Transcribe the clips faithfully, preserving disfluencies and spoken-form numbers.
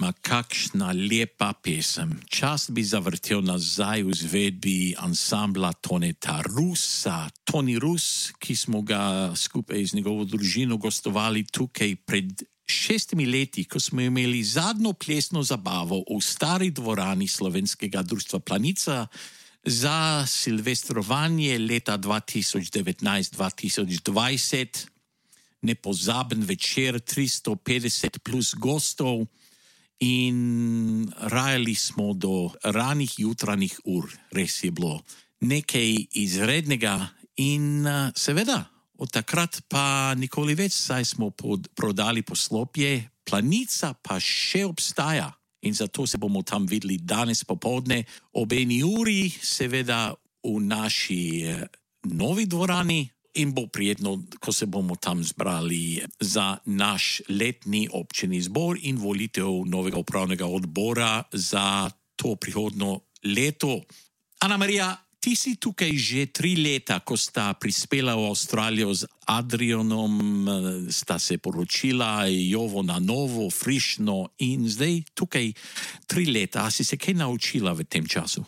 Ma kakšna lepa pesem. Čas bi zavrtel nazaj v izvedbi ansambla Toneta Rusa. Toni Rus, ki smo ga skupaj z njegovo družino gostovali tukaj pred šestimi leti, ko smo imeli zadnjo plesno zabavo v stari dvorani Slovenskega društva Planica za silvestrovanje leta dva tisoč devetnajst dva tisoč dvajset. Nepozaben večer, tristo petdeset plus gostov. In rajali smo do ranih jutranjih ur, res je bilo nekaj izrednega in seveda od takrat pa nikoli več, saj smo pod, prodali poslopje, Planica pa še obstaja in zato se bomo tam videli danes popoldne ob eni uri, seveda v naši novi dvorani. In bo prijetno, ko se bomo tam zbrali za naš letni občini zbor in volitev novega upravnega odbora za to prihodnjo leto. Ana Marija, ti si tukaj že tri leta, ko sta prispela v Avstralijo z Adrianom, sta se poročila, Jovo na novo, frišno in zdaj tukaj tri leta. A si se kaj naučila v tem času?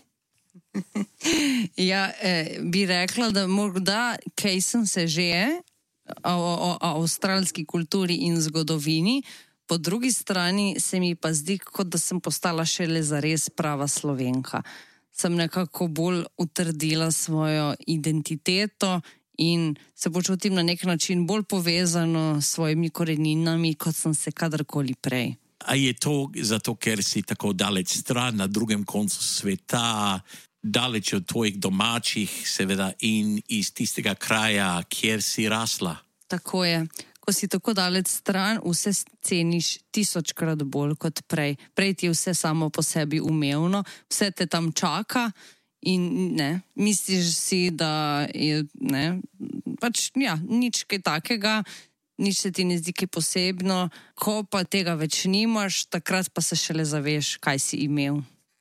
Ja, eh, bi rekla, da morda kaj sem se že o, o, o avstralski kulturi in zgodovini, po drugi strani se mi pa zdi, kot da sem postala šele zares prava Slovenka. Sem nekako bolj utrdila svojo identiteto in se počutim na nek način bolj povezano s svojimi koreninami, kot sem se kadarkoli prej. A je to zato, ker si tako daleč stran na drugem koncu sveta, daleč od tvojih domačih, seveda, in iz tistega kraja, kjer si rasla? Tako je. Ko si tako daleč stran, vse ceniš tisočkrat bolj kot prej. Prej ti je vse samo po sebi umevno, vse te tam čaka in ne, misliš si, da je, ne, pač, ja, nič kaj takega, nič se ti ne zdi kaj posebno, ko pa tega več nimaš, takrat pa se šele zaveš, kaj si imel.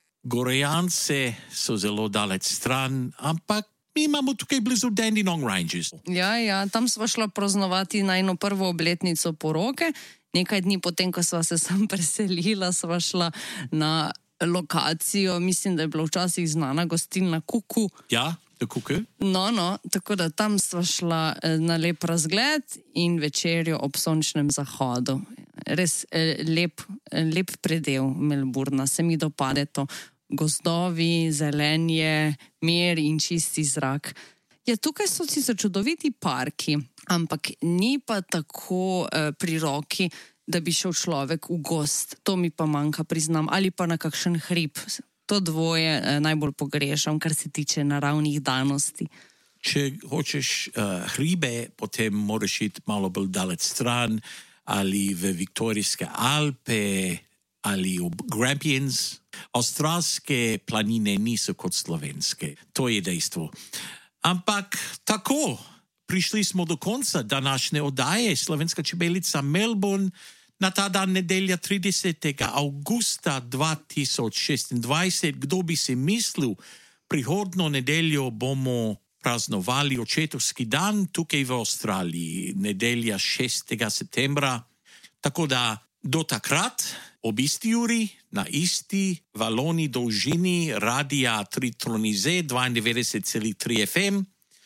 Gorejance so zelo daleč stran, ampak mi imamo tukaj blizu Dandenong Ranges. Ja, ja, tam sva šla praznovati najno prvo obletnico poroke. Nekaj dni potem, ko sva se sem preselila, sva šla na lokacijo, mislim, da je bila včasih znana gostilna Kuku. Ja, The Kuku. No, no, tako da tam sva šla na lep razgled in večerjo ob sončnem zahodu. Res lep, lep predel Melbourna, se mi dopade to. Gozdovi, zelenje, mir in čisti zrak. Ja, tukaj so sicer čudoviti parki, ampak ni pa tako eh, pri roki, da bi šel človek v gozd. To mi pa manjka, priznam, ali pa na kakšen hrib. To dvoje eh, najbolj pogrešam, kar se tiče naravnih danosti. Če hočeš uh, hribe, potem moraš iti malo bolj daleč stran, ali v Viktorijske Alpe, ali v Grampians. Avstralske planine niso kot slovenske, to je dejstvo. Ampak tako, prišli smo do konca današnje oddaje Slovenska čebelica Melbourne na ta dan nedelja tridesetega avgusta dva tisoč šestindvajset. Kdo bi si mislil, prihodnjo nedeljo bomo praznovali očetovski dan tukaj v Avstraliji, nedelja šestega septembra. Tako da do takrat, ob isti uri, na isti valoni dolžini radija Tritronize dvaindevetdeset celih tri F M,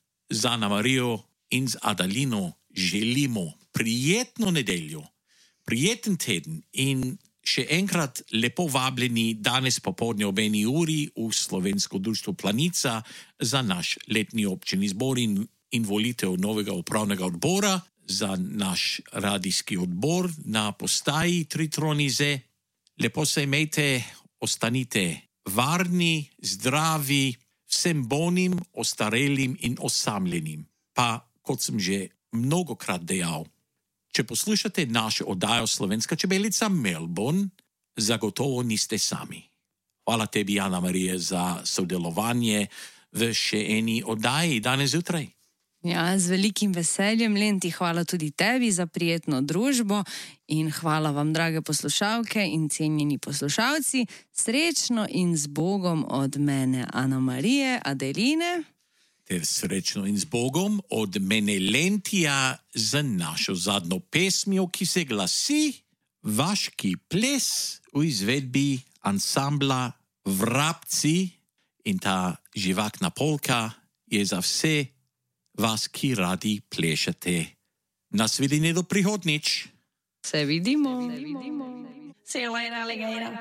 za Ana Marijo in z Adalino želimo prijetno nedeljo, prijeten teden in še enkrat lepo vabljeni danes popoldne ob eni uri v Slovensko društvo Planica za naš letni občini zbor in, in volitev novega upravnega odbora, za naš radijski odbor na postaji Tritronize. Lepo se imejte, ostanite varni, zdravi, vsem bolnim, ostarelim in osamljenim. Pa, kot sem že mnogokrat dejal, če poslušate našo oddajo Slovenska čebelica Melbourne, zagotovo niste sami. Hvala tebi, Ana Marija, za sodelovanje v še eni oddaji danes zjutraj. Ja, z velikim veseljem, Lenti, hvala tudi tebi za prijetno družbo in hvala vam, drage poslušalke in cenjeni poslušalci. Srečno in z Bogom od mene, Ana Marije, Adeline. Ter srečno in z Bogom od mene, Lentija, z našo zadnjo pesmijo, ki se glasi vaški ples v izvedbi ansambla Vrabci in ta živahna polka je za vse vas, ki radi plešete. Nasvidenje do prihodnič. Se vidimo. See you later, alligator.